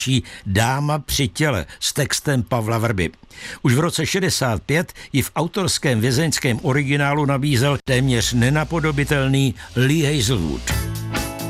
Dáma při těle s textem Pavla Vrby. Už v roce 65 ji v autorském vězeňském originálu nabízel téměř nenapodobitelný Lee Hazlewood.